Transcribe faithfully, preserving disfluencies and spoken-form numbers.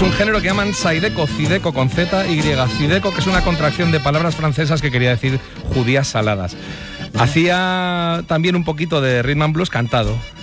Es un género que llaman Zydeco, Zydeco con Z, Y, Zydeco, que es una contracción de palabras francesas que quería decir judías saladas. Hacía también un poquito de rhythm and blues cantado.